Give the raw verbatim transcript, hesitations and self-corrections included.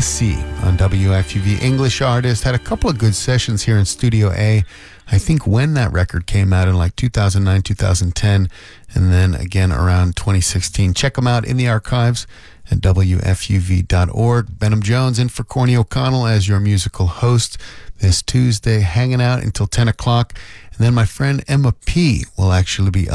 Legacy on W F U V. English artist. Had a couple of good sessions here in Studio A. I think when that record came out in like two thousand nine, two thousand ten, and then again around twenty sixteen. Check them out in the archives at W F U V dot org. Benham Jones in for Corny O'Connell as your musical host this Tuesday, hanging out until ten o'clock. And then my friend Emma P. will actually be